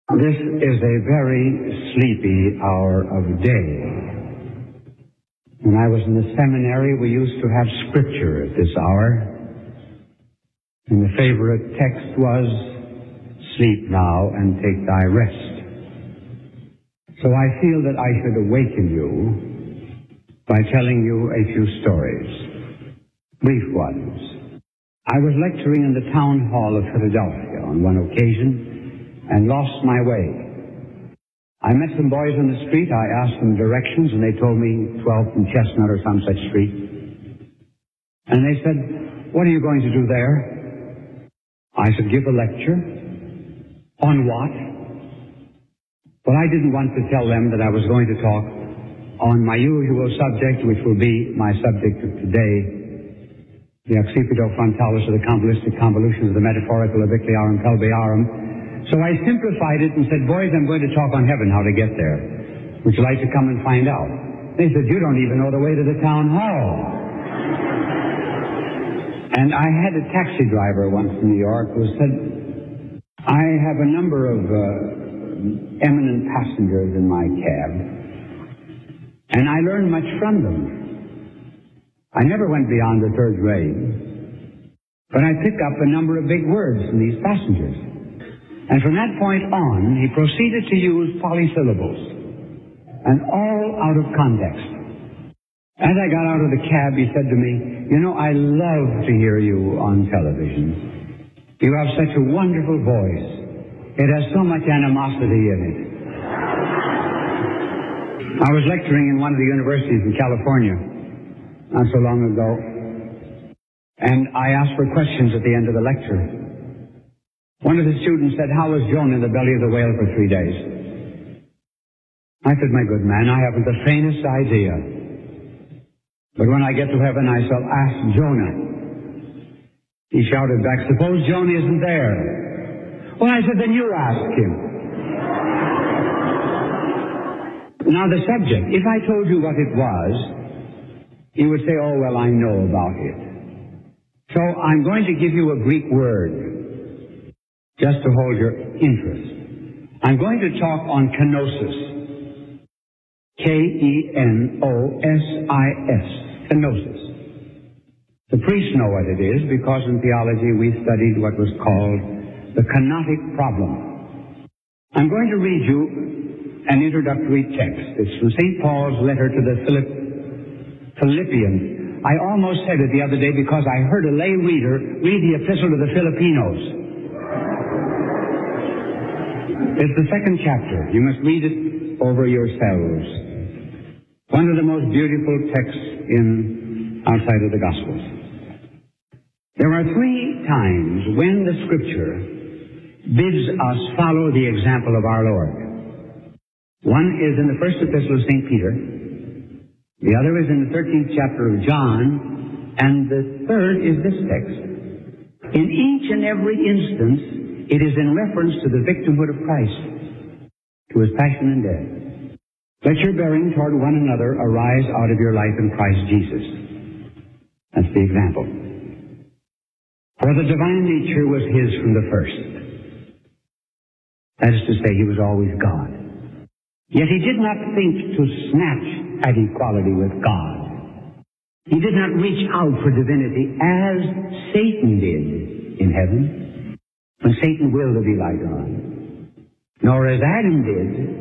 This is a very sleepy hour of day. When I was in the seminary, we used to have scripture at this hour. And the favorite text was, "Sleep now and take thy rest." So I feel that I should awaken you by telling you a few stories, brief ones. I was lecturing in the town hall of Philadelphia on one occasion and lost my way. I met some boys on the street. I asked them directions, and they told me 12th and Chestnut or some such street. And they said, "What are you going to do there?" I said, "Give a lecture." "On what?" Well, I didn't want to tell them that I was going to talk on my usual subject, which will be my subject of today, the accipito frontalis, or the convolutic convolutions of the metaphorical obliquiarum pelviarum. So I simplified it and said, "Boys, I'm going to talk on heaven, how to get there. Would you like to come and find out?" They said, "You don't even know the way to the town hall." And I had a taxi driver once in New York who said, "I have a number of eminent passengers in my cab, and I learn much from them. I never went beyond the third grade, but I pick up a number of big words from these passengers." And from that point on, he proceeded to use polysyllables, and all out of context. As I got out of the cab, he said to me, "You know, I love to hear you on television. You have such a wonderful voice. It has so much animosity in it." I was lecturing in one of the universities in California not so long ago, and I asked for questions at the end of the lecture. One of the students said, "How was Jonah in the belly of the whale for 3 days?" I said, "My good man, I haven't the faintest idea. But when I get to heaven, I shall ask Jonah." He shouted back, "Suppose Jonah isn't there?" Well, I said, "Then you ask him." Now the subject, if I told you what it was, you would say, "Oh, well, I know about it." So I'm going to give you a Greek word, just to hold your interest. I'm going to talk on kenosis. K-E-N-O-S-I-S. Kenosis. The priests know what it is because in theology we studied what was called the kenotic problem. I'm going to read you an introductory text. It's from St. Paul's letter to the Philippians. I almost said it the other day because I heard a lay reader read the epistle to the Filipinos. It's the second chapter. You must read it over yourselves. One of the most beautiful texts outside of the Gospels. There are 3 times when the Scripture bids us follow the example of our Lord. One is in the first epistle of St. Peter. The other is in the 13th chapter of John. And the third is this text. In each and every instance, it is in reference to the victimhood of Christ, to his passion and death. Let your bearing toward one another arise out of your life in Christ Jesus. That's the example. For the divine nature was his from the first. That is to say, he was always God. Yet he did not think to snatch at equality with God. He did not reach out for divinity as Satan did in heaven, when Satan willed to be like God, nor as Adam did.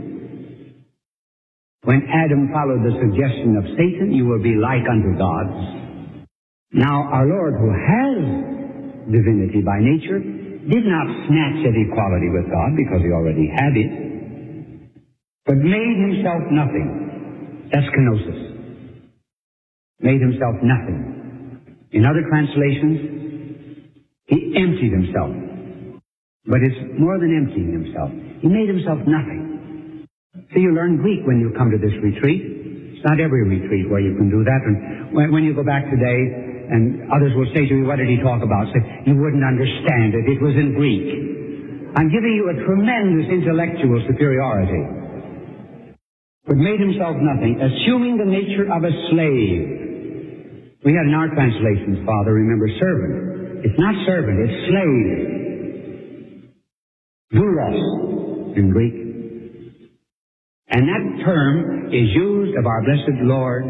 When Adam followed the suggestion of Satan, "You will be like unto gods." Now, our Lord, who has divinity by nature, did not snatch at equality with God because he already had it, but made himself nothing. That's kenosis. Made himself nothing. In other translations, he emptied himself. But it's more than emptying himself. He made himself nothing. So you learn Greek when you come to this retreat. It's not every retreat where you can do that. And when you go back today, and others will say to you, "What did he talk about?" Say, "You wouldn't understand it. It was in Greek." I'm giving you a tremendous intellectual superiority. But made himself nothing, assuming the nature of a slave. We had in our translations, Father, remember, servant. It's not servant, it's slave. Doulos. in Greek. And that term is used of our blessed Lord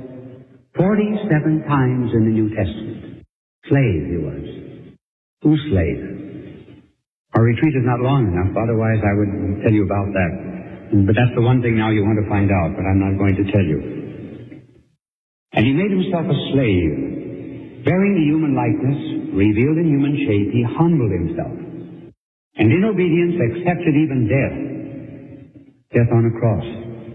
47 times in the New Testament. Slave he was. Whose slave? Our retreat is not long enough, otherwise I would tell you about that. But that's the one thing now you want to find out, but I'm not going to tell you. And he made himself a slave. Bearing the human likeness, revealed in human shape, he humbled himself. And in obedience accepted even death on a cross.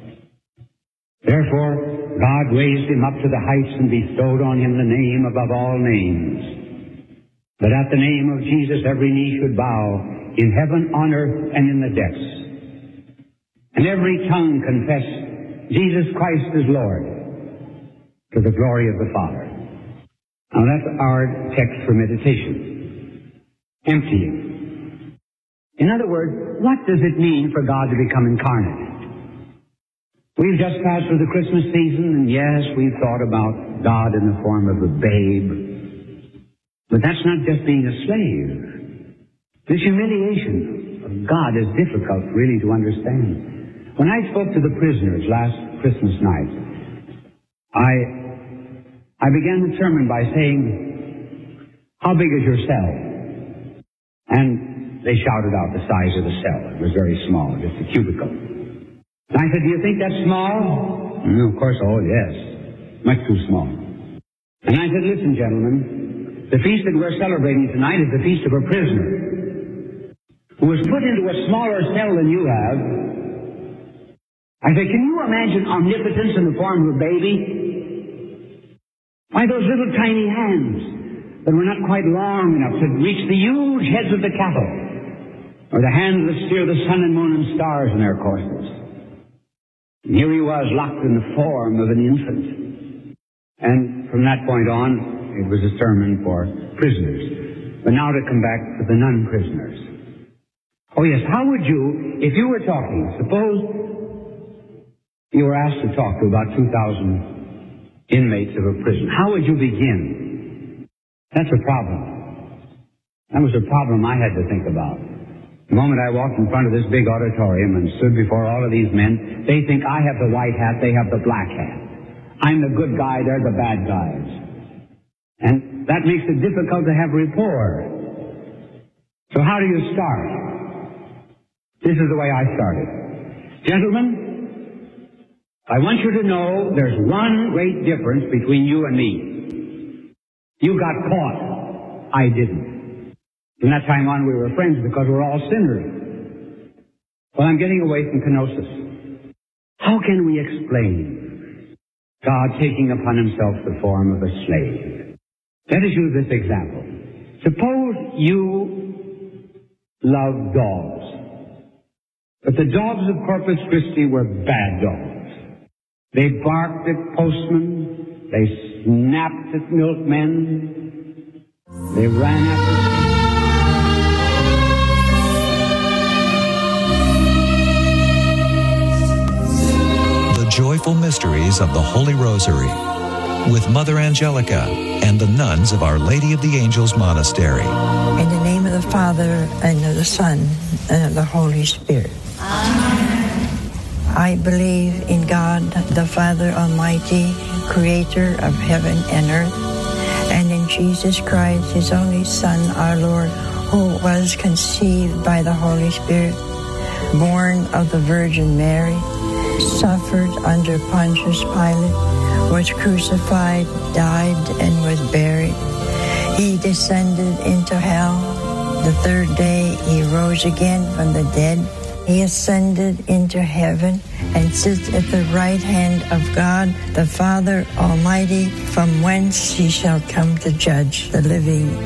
Therefore, God raised him up to the heights and bestowed on him the name above all names, that at the name of Jesus every knee should bow, in heaven, on earth, and in the depths, and every tongue confess Jesus Christ is Lord, to the glory of the Father. Now that's our text for meditation. Emptying. In other words, what does it mean for God to become incarnate? We've just passed through the Christmas season, and yes, we've thought about God in the form of a babe. But that's not just being a slave. This humiliation of God is difficult really to understand. When I spoke to the prisoners last Christmas night, I began the sermon by saying, "How big is your cell?" And they shouted out the size of the cell. It was very small, just a cubicle. And I said, "Do you think that's small?" And of course, oh yes, much too small. And I said, "Listen, gentlemen, the feast that we're celebrating tonight is the feast of a prisoner who was put into a smaller cell than you have." I said, "Can you imagine omnipotence in the form of a baby? Why, those little tiny hands that were not quite long enough to reach the huge heads of the cattle, or the hands that steer the sun and moon and stars in their courses. And here he was, locked in the form of an infant." And from that point on, it was a sermon for prisoners. But now to come back to the non-prisoners. Oh yes, how would you, if you were talking, suppose you were asked to talk to about 2,000 inmates of a prison, how would you begin? That's a problem. That was a problem I had to think about. The moment I walked in front of this big auditorium and stood before all of these men, they think I have the white hat, they have the black hat. I'm the good guy, they're the bad guys. And that makes it difficult to have rapport. So how do you start? This is the way I started. Gentlemen, I want you to know there's one great difference between you and me. You got caught. I didn't. From that time on, we were friends because we're all sinners. Well, I'm getting away from kenosis. How can we explain God taking upon himself the form of a slave? Let us use this example. Suppose you love dogs, but the dogs of Corpus Christi were bad dogs. They barked at postmen. They snapped at milkmen. They ran after... The Joyful Mysteries of the Holy Rosary with Mother Angelica and the nuns of Our Lady of the Angels Monastery. In the name of the Father, and of the Son, and of the Holy Spirit. Amen. I believe in God, the Father Almighty, creator of heaven and earth, and in Jesus Christ, his only Son, our Lord, who was conceived by the Holy Spirit, born of the Virgin Mary, suffered under Pontius Pilate, was crucified, died, and was buried. He descended into hell. The third day he rose again from the dead. He ascended into heaven and sits at the right hand of God, the Father Almighty, from whence he shall come to judge the living